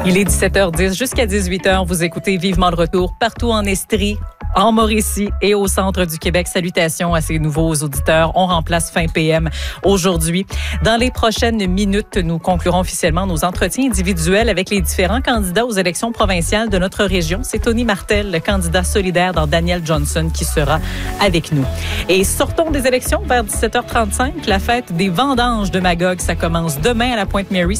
Il est 17h10 jusqu'à 18h. Vous écoutez Vivement le retour partout en Estrie, en Mauricie et au centre du Québec. Salutations à ces nouveaux auditeurs. On remplace fin PM aujourd'hui. Dans les prochaines minutes, nous conclurons officiellement nos entretiens individuels avec les différents candidats aux élections provinciales de notre région. C'est Tony Martel, le candidat solidaire dans Daniel Johnson, qui sera avec nous. Et sortons des élections vers 17h35. La fête des vendanges de Magog, ça commence demain à la Pointe-Mary.